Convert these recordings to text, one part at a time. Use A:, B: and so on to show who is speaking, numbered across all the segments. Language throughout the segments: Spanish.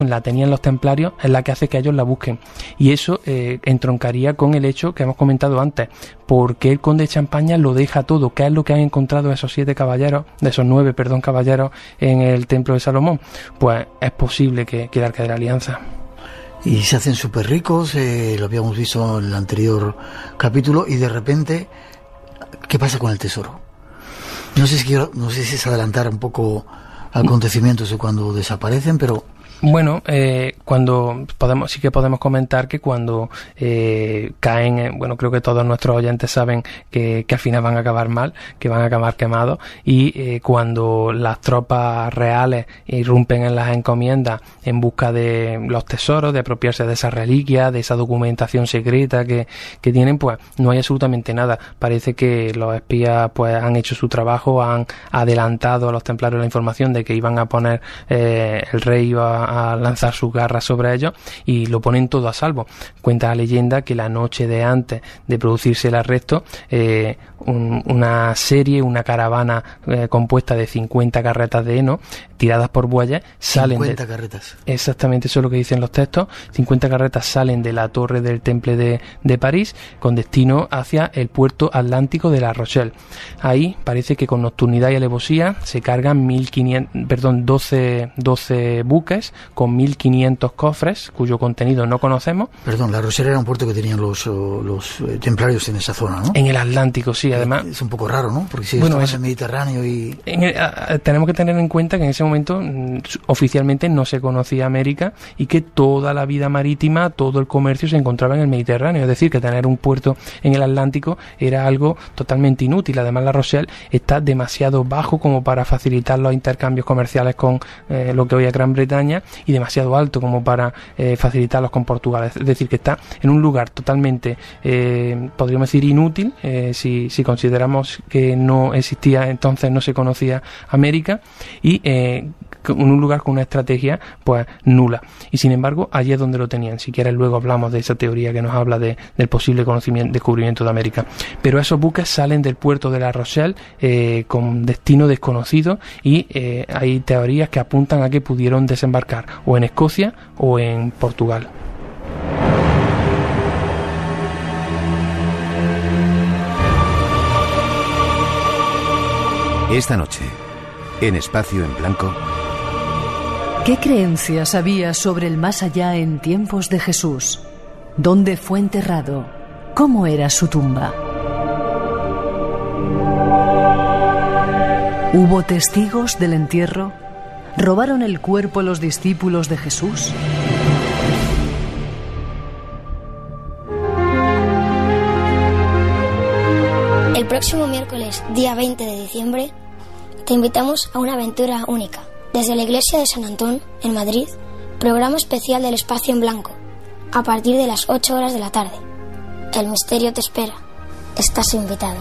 A: la tenían los templarios es la que hace que ellos la busquen. Y eso entroncaría con el hecho que hemos comentado antes. ¿Por qué el conde de Champaña lo deja todo? ¿Qué es lo que han encontrado esos 9 caballeros en el templo de Salomón? Pues es posible que el Arca de la Alianza.
B: Y se hacen súper ricos, lo habíamos visto en el anterior capítulo, y de repente, ¿qué pasa con el tesoro? No sé si es adelantar un poco acontecimientos de cuando desaparecen, pero...
A: Bueno, sí que podemos comentar que cuando caen, creo que todos nuestros oyentes saben que al final van a acabar mal, que van a acabar quemados, y cuando las tropas reales irrumpen en las encomiendas en busca de los tesoros, de apropiarse de esas reliquias, de esa documentación secreta que tienen, pues no hay absolutamente nada. Parece que los espías pues han hecho su trabajo, han adelantado a los templarios la información de que iban a poner, el rey iba a lanzar sus garras sobre ellos, y lo ponen todo a salvo. Cuenta la leyenda que la noche de antes de producirse el arresto, una caravana compuesta de 50 carretas de heno tiradas por bueyes salen
B: 50 carretas.
A: Exactamente, eso es lo que dicen los textos. 50 carretas salen de la torre del Temple de París con destino hacia el puerto atlántico de La Rochelle. Ahí parece que con nocturnidad y alevosía se cargan 12 buques con 1500 cofres cuyo contenido no conocemos.
B: Perdón, La Rochelle era un puerto que tenían los templarios en esa zona, ¿no?
A: En el Atlántico, sí, además.
B: Es un poco raro, ¿no? Porque si estaba en el Mediterráneo y...
A: tenemos que tener en cuenta que en ese momento oficialmente no se conocía América, y que toda la vida marítima, todo el comercio se encontraba en el Mediterráneo. Es decir, que tener un puerto en el Atlántico era algo totalmente inútil. Además, La Rochelle está demasiado bajo como para facilitar los intercambios comerciales con lo que hoy es Gran Bretaña, y demasiado alto como para facilitarlos con Portugal. Es decir, que está en un lugar totalmente, podríamos decir, inútil, si consideramos que no existía, entonces no se conocía América, y en un lugar con una estrategia pues nula. Y sin embargo, allí es donde lo tenían. Si quieres, luego hablamos de esa teoría que nos habla del posible descubrimiento de América. Pero esos buques salen del puerto de La Rochelle con destino desconocido, y hay teorías que apuntan a que pudieron desembarcar o en Escocia o en Portugal.
C: Esta noche, en Espacio en Blanco...
D: ¿Qué creencias había sobre el más allá en tiempos de Jesús? ¿Dónde fue enterrado? ¿Cómo era su tumba? ¿Hubo testigos del entierro? ¿Robaron el cuerpo los discípulos de Jesús?
E: El próximo miércoles, día 20 de diciembre, te invitamos a una aventura única. Desde la iglesia de San Antón, en Madrid, programa especial del Espacio en Blanco, a partir de las 8 horas de la tarde. El misterio te espera. Estás invitado.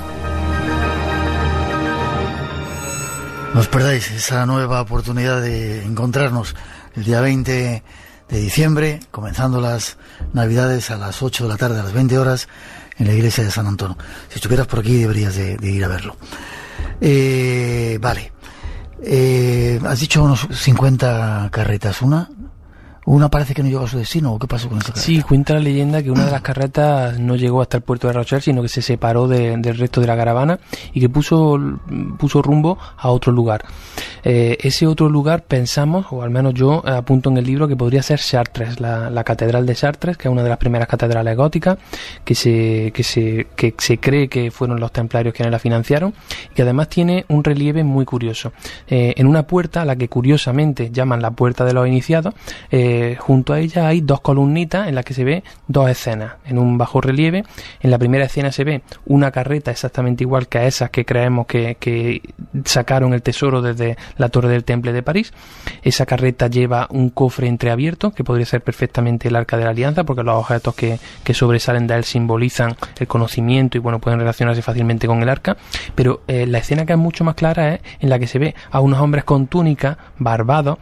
B: No os perdáis esa nueva oportunidad de encontrarnos el día 20 de diciembre, comenzando las Navidades a las 8 de la tarde, a las 20 horas, en la iglesia de San Antón. Si estuvieras por aquí, deberías de ir a verlo. Vale. Has dicho unos 50 carretas. ¿Una parece que no llegó a su destino? ¿O qué pasó con esa carreta?
A: Sí, cuenta la leyenda que una de las carretas no llegó hasta el puerto de Rochelle, sino que se separó del resto de la caravana, y que puso rumbo a otro lugar. Ese otro lugar pensamos, o al menos yo apunto en el libro, que podría ser Chartres, la catedral de Chartres, que es una de las primeras catedrales góticas, que se cree que fueron los templarios quienes la financiaron, y que además tiene un relieve muy curioso. En una puerta, a la que curiosamente llaman la puerta de los iniciados, junto a ella hay dos columnitas en las que se ve dos escenas en un bajo relieve. En la primera escena se ve una carreta exactamente igual que a esas que creemos que sacaron el tesoro desde la torre del Temple de París. Esa carreta lleva un cofre entreabierto que podría ser perfectamente el Arca de la Alianza, porque los objetos que sobresalen de él simbolizan el conocimiento y pueden relacionarse fácilmente con el arca. Pero la escena que es mucho más clara es en la que se ve a unos hombres con túnica barbados,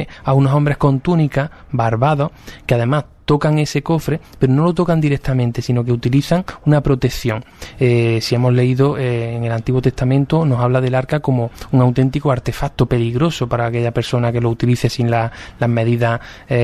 A: que además tocan ese cofre, pero no lo tocan directamente, sino que utilizan una protección. Si hemos leído en el Antiguo Testamento, nos habla del arca como un auténtico artefacto peligroso para aquella persona que lo utilice sin las medidas